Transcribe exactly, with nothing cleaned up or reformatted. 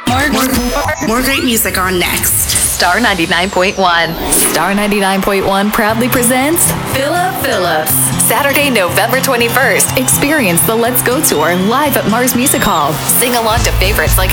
More, more, more great music on next. Star ninety-nine point one. Star ninety-nine point one proudly presents Philip Phillips. Saturday, November twenty-first. Experience the Let's Go Tour live at Mars Music Hall. Sing along to favorites like